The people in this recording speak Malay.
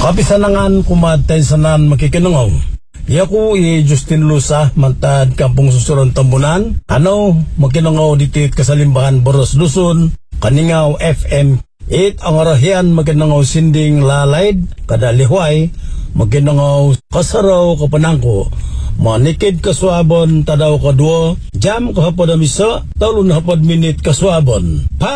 Kapisanangan kumatay sanan makikinungaw. Yaku Justin Lusa mantad kampung Susuron Tambunan. Ano makinungaw ditit kasalimbahan Boros Dusun Kaningaw FM. It ang arahian makinungaw sinding lalaid kada lihuay makinungaw kasaraw kapanangko. Manikid kaswabon tadaw kadwo jam kahapon amisa talon hapod minit kaswabon.